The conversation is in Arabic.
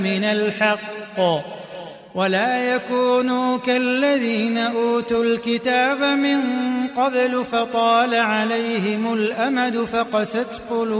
من الحق ولا يكونوا كالذين أوتوا الكتاب من قبل فطال عليهم الأمد فقست قلوبهم